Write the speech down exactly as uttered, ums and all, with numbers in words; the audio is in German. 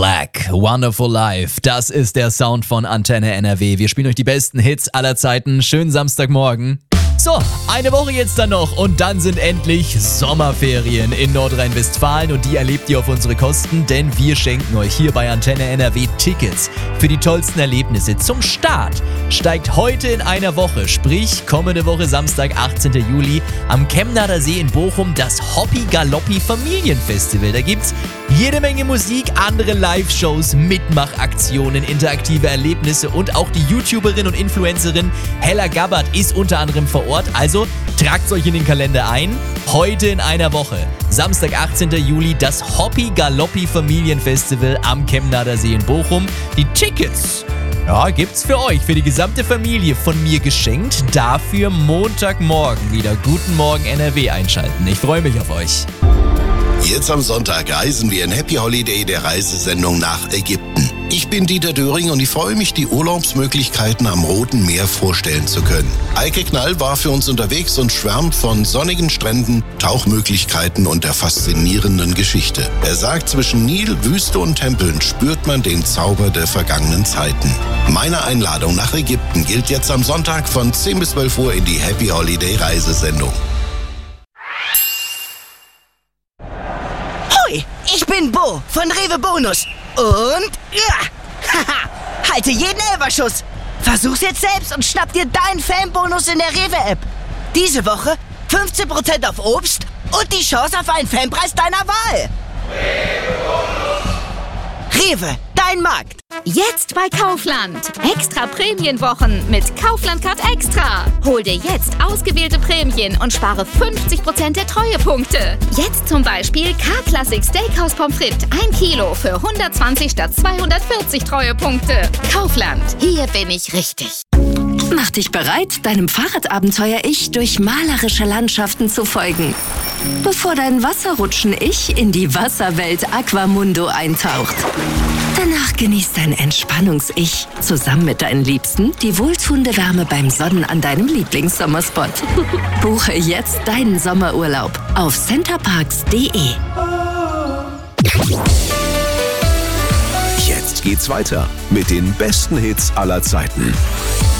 Black, Wonderful Life, das ist der Sound von Antenne N R W. Wir spielen euch die besten Hits aller Zeiten. Schönen Samstagmorgen. So, eine Woche jetzt dann noch und dann sind endlich Sommerferien in Nordrhein-Westfalen und die erlebt ihr auf unsere Kosten, denn wir schenken euch hier bei Antenne N R W Tickets für die tollsten Erlebnisse. Zum Start steigt heute in einer Woche, sprich kommende Woche Samstag, achtzehnten Juli, am Chemnader See in Bochum das Hoppi Galoppi Familienfestival. Da gibt's jede Menge Musik, andere Live-Shows, Mitmachaktionen, interaktive Erlebnisse und auch die YouTuberin und Influencerin Hella Gabbard ist unter anderem vor Ort. Also tragt's euch in den Kalender ein. Heute in einer Woche, Samstag, achtzehnten Juli, das Hoppi Galoppi Familienfestival am Chemnader See in Bochum. Die Tickets, ja, gibt's für euch, für die gesamte Familie von mir geschenkt. Dafür Montagmorgen wieder Guten Morgen N R W einschalten. Ich freue mich auf euch. Jetzt am Sonntag reisen wir in Happy Holiday der Reisesendung nach Ägypten. Ich bin Dieter Döring und ich freue mich, die Urlaubsmöglichkeiten am Roten Meer vorstellen zu können. Eike Knall war für uns unterwegs und schwärmt von sonnigen Stränden, Tauchmöglichkeiten und der faszinierenden Geschichte. Er sagt, zwischen Nil, Wüste und Tempeln spürt man den Zauber der vergangenen Zeiten. Meine Einladung nach Ägypten gilt jetzt am Sonntag von zehn bis zwölf Uhr in die Happy Holiday Reisesendung. Ich bin Bo von Rewe Bonus und ja, haha, halte jeden Elferschuss. Versuch's jetzt selbst und schnapp dir deinen Fanbonus in der Rewe-App. Diese Woche fünfzehn Prozent auf Obst und die Chance auf einen Fanpreis deiner Wahl. Rewe, dein Markt. Jetzt bei Kaufland. Extra Prämienwochen mit Kaufland Card Extra. Hol dir jetzt ausgewählte Prämien und spare fünfzig Prozent der Treuepunkte. Jetzt zum Beispiel K-Classic Steakhouse Pommes frites ein Kilo für hundertzwanzig statt zweihundertvierzig Treuepunkte. Kaufland, hier bin ich richtig. Mach dich bereit, deinem Fahrradabenteuer-Ich durch malerische Landschaften zu folgen. Bevor dein Wasserrutschen-Ich in die Wasserwelt Aquamundo eintaucht. Danach genießt dein Entspannungs-Ich zusammen mit deinen Liebsten die wohltuende Wärme beim Sonnen an deinem Lieblingssommerspot. Buche jetzt deinen Sommerurlaub auf centerparks punkt de. Jetzt geht's weiter mit den besten Hits aller Zeiten.